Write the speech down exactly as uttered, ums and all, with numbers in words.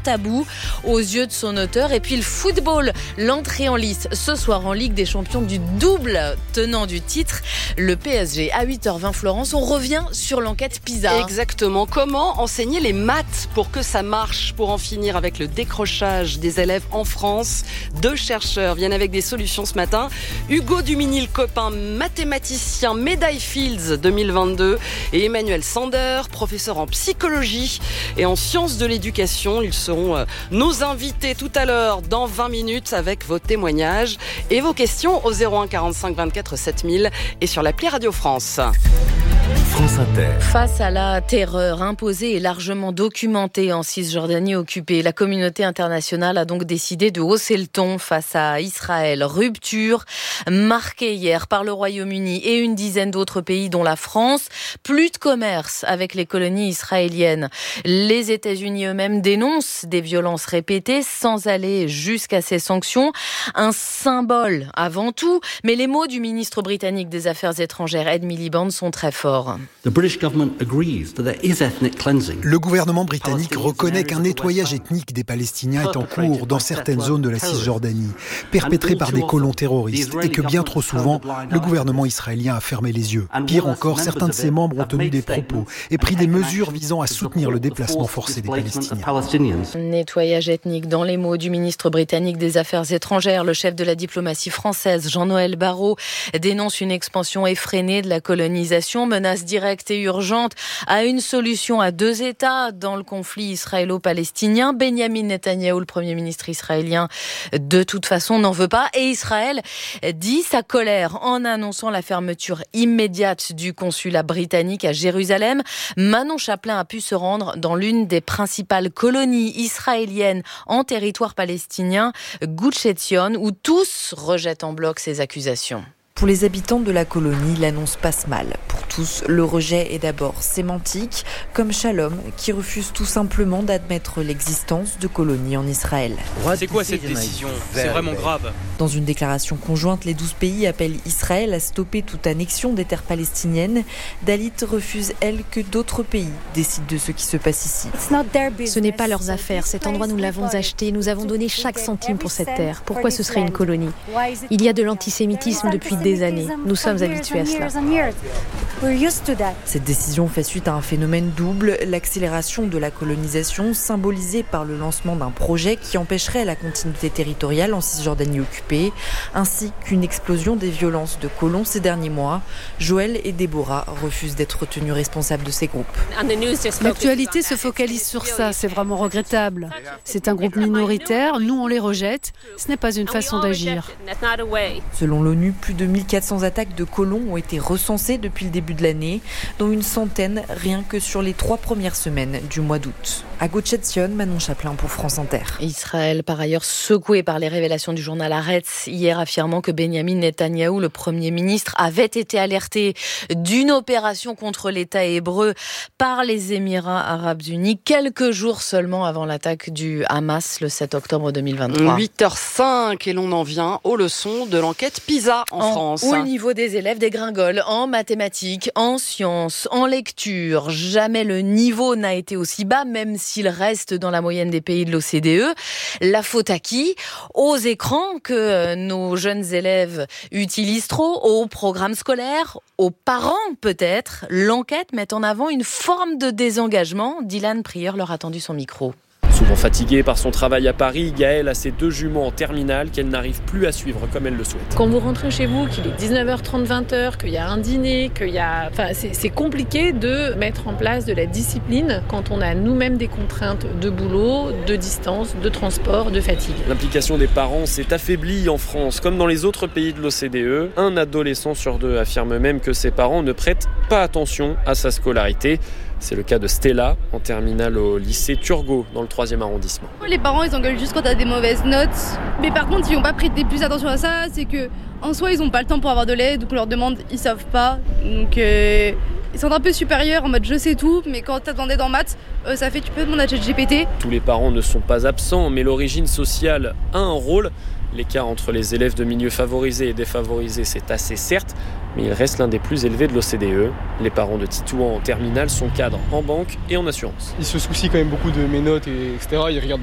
tabou aux yeux de son auteur. Et puis le football, l'entrée en lice ce soir en Ligue des Champions du double tenant du titre, le P S G. À huit heures vingt, Florence, on revient sur l'enquête PISA. Exactement. Comment enseigner les maths pour que ça marche, pour en finir avec le décrochage des élèves en France? Deux chercheurs viennent avec des solutions ce matin. Hugo Duminil, copain mathématicien, médaille Fields deux mille vingt-deux, et Emmanuel Sander, professeur en psychologie et en sciences de l'éducation. Ils seront euh, nos invités tout à l'heure dans vingt minutes avec vos témoignages et vos questions au zéro un quarante-cinq vingt-quatre sept mille et sur l'appli Radio France. France Inter. Face à la terreur imposée et largement documentée en Cisjordanie occupée, la communauté internationale a donc décidé de hausser le ton face à Israël. Rupture marquée hier par le Royaume-Uni et une dizaine d'autres pays dont la France. Plus de commerce avec les colonies israéliennes. Les États-Unis eux-mêmes dénoncent des violences répétées sans aller jusqu'à ces sanctions. Un symbole avant tout, mais les mots du ministre britannique des Affaires étrangères Ed Miliband sont très forts. Le gouvernement britannique reconnaît qu'un nettoyage ethnique des Palestiniens est en cours dans certaines zones de la Cisjordanie, perpétré par des colons terroristes, et que bien trop souvent, le gouvernement israélien a fermé les yeux. Pire encore, certains de ses membres ont tenu des propos et pris des mesures visant à soutenir le déplacement forcé des Palestiniens. Nettoyage ethnique dans les mots du ministre britannique des Affaires étrangères. Le chef de la diplomatie française, Jean-Noël Barrot, dénonce une expansion effrénée de la colonisation, menace directe et urgente à une solution à deux États dans le conflit israélo-palestinien. Benyamin Netanyahou, le Premier ministre israélien, de toute façon n'en veut pas. Et Israël dit sa colère en annonçant la fermeture immédiate du consulat britannique à Jérusalem. Manon Chaplin a pu se rendre dans l'une des principales colonies israéliennes en territoire palestinien, Gush Etzion, où tous rejettent en bloc ces accusations. Pour les habitants de la colonie, l'annonce passe mal. Pour tous, le rejet est d'abord sémantique, comme Shalom, qui refuse tout simplement d'admettre l'existence de colonies en Israël. C'est quoi cette décision ? C'est vraiment grave. Dans une déclaration conjointe, les douze pays appellent Israël à stopper toute annexion des terres palestiniennes. Dalit refuse, elle, que d'autres pays décident de ce qui se passe ici. Ce n'est pas leurs affaires. Cet endroit, nous l'avons acheté. Nous avons donné chaque centime pour cette terre. Pourquoi ce serait une colonie ? Il y a de l'antisémitisme depuis des années. Nous sommes habitués à cela. Cette décision fait suite à un phénomène double, l'accélération de la colonisation symbolisée par le lancement d'un projet qui empêcherait la continuité territoriale en Cisjordanie occupée, ainsi qu'une explosion des violences de colons ces derniers mois. Joël et Déborah refusent d'être tenus responsables de ces groupes. L'actualité se focalise sur ça, c'est vraiment regrettable. C'est un groupe minoritaire, nous on les rejette, ce n'est pas une façon d'agir. Selon l'ONU, plus de mille quatre cents attaques de colons ont été recensées depuis le début de l'année, dont une centaine rien que sur les trois premières semaines du mois d'août. À Gush Etzion, Manon Chaplin pour France Inter. Israël, par ailleurs secoué par les révélations du journal Haaretz, hier affirmant que Benyamin Netanyahou, le Premier ministre, avait été alerté d'une opération contre l'État hébreu par les Émirats arabes unis, quelques jours seulement avant l'attaque du Hamas le sept octobre deux mille vingt-trois. huit heures cinq et l'on en vient aux leçons de l'enquête PISA en, en France. Où le niveau des élèves dégringole en mathématiques, en sciences, en lecture. Jamais le niveau n'a été aussi bas, même s'il reste dans la moyenne des pays de l'O C D E. La faute à qui ? Aux écrans que nos jeunes élèves utilisent trop, aux programmes scolaires, aux parents peut-être. L'enquête met en avant une forme de désengagement. Dylan Prieur leur a tendu son micro. Souvent fatiguée par son travail à Paris, Gaëlle a ses deux jumeaux en terminale qu'elle n'arrive plus à suivre comme elle le souhaite. Quand vous rentrez chez vous, qu'il est dix-neuf heures trente, vingt heures, qu'il y a un dîner, qu'il y a... Enfin, c'est, c'est compliqué de mettre en place de la discipline quand on a nous-mêmes des contraintes de boulot, de distance, de transport, de fatigue. L'implication des parents s'est affaiblie en France, comme dans les autres pays de l'O C D E. Un adolescent sur deux affirme même que ses parents ne prêtent pas attention à sa scolarité. C'est le cas de Stella, en terminale au lycée Turgot, dans le troisième arrondissement. Les parents, ils engueulent juste quand t'as des mauvaises notes. Mais par contre, ils n'ont pas prêté plus attention à ça. C'est que, en soi, ils n'ont pas le temps pour avoir de l'aide. Donc on leur demande, ils savent pas. Donc euh, ils sont un peu supérieurs en mode je sais tout. Mais quand t'as demandé dans maths, euh, ça fait tu peux demander à ChatGPT. Tous les parents ne sont pas absents, mais l'origine sociale a un rôle. L'écart entre les élèves de milieux favorisés et défavorisés, c'est assez certes, mais il reste l'un des plus élevés de l'O C D E. Les parents de Titouan en terminale sont cadres en banque et en assurance. Ils se soucient quand même beaucoup de mes notes, et etc. Ils regardent